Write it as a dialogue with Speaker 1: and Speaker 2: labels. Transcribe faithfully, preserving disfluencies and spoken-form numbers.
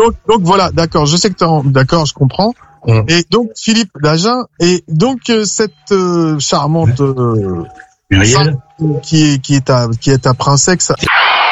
Speaker 1: donc, donc voilà, d'accord, je sais que t'es en... d'accord, je comprends. Mmh. Et donc, Philippe d'Agen, et donc, euh, cette euh, charmante... Euh,
Speaker 2: Muriel
Speaker 1: qui est, qui est ta, qui est ta princesse...